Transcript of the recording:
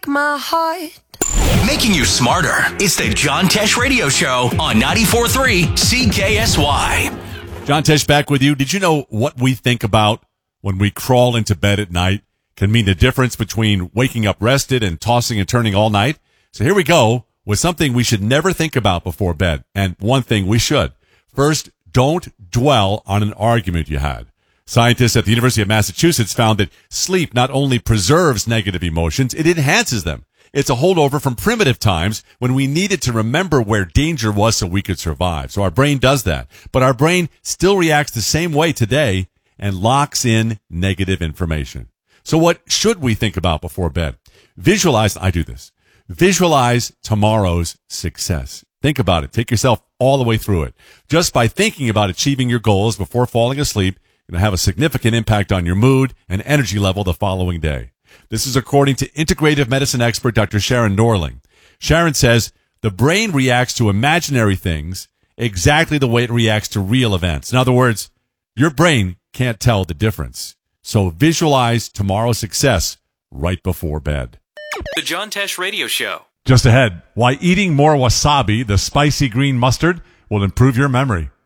break my heart. Making you smarter. It's the John Tesh Radio Show on 94.3 CKSY. John Tesh back with you. Did you know what we think about when we crawl into bed at night can mean the difference between waking up rested and tossing and turning all night? So here we go with something we should never think about before bed, and one thing we should. First, don't dwell on an argument you had. Scientists at the University of Massachusetts found that sleep not only preserves negative emotions, it enhances them. It's a holdover from primitive times when we needed to remember where danger was so we could survive. So our brain does that. But our brain still reacts the same way today and locks in negative information. So what should we think about before bed? I do this. Visualize tomorrow's success. Think about it. Take yourself all the way through it. Just by thinking about achieving your goals before falling asleep, it's going to have a significant impact on your mood and energy level the following day. This is according to integrative medicine expert Dr. Sharon Norling. Sharon says the brain reacts to imaginary things exactly the way it reacts to real events. In other words, your brain can't tell the difference. So visualize tomorrow's success right before bed. The John Tesh Radio Show. Just ahead, why eating more wasabi, the spicy green mustard, will improve your memory.